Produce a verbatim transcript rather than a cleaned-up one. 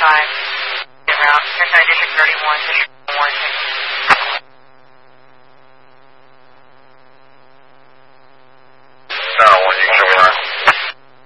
five. Get out. ten nine District thirty-one, District one.